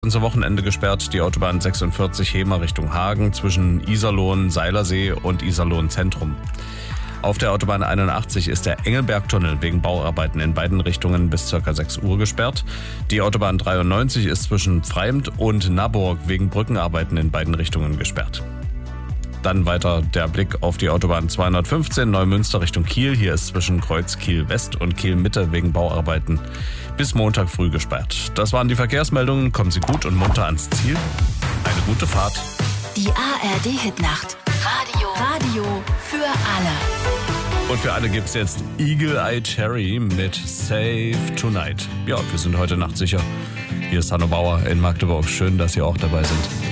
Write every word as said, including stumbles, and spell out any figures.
Unser Wochenende gesperrt, die Autobahn sechsundvierzig Hemer Richtung Hagen zwischen Iserlohn, Seilersee und Iserlohn Zentrum. Auf der Autobahn einundachtzig ist der Engelbergtunnel wegen Bauarbeiten in beiden Richtungen bis ca. sechs Uhr gesperrt. Die Autobahn dreiundneunzig ist zwischen Pfreimd und Naburg wegen Brückenarbeiten in beiden Richtungen gesperrt. Dann weiter der Blick auf die Autobahn zweihundertfünfzehn Neumünster Richtung Kiel. Hier ist zwischen Kreuz Kiel West und Kiel Mitte wegen Bauarbeiten bis Montag früh gesperrt. Das waren die Verkehrsmeldungen. Kommen Sie gut und munter ans Ziel. Eine gute Fahrt. Die A R D-Hitnacht. Radio. Radio für alle. Und für alle gibt's jetzt Eagle Eye Cherry mit Save Tonight. Ja, wir sind heute Nacht sicher. Hier ist Hanno Bauer in Magdeburg. Schön, dass Sie auch dabei sind.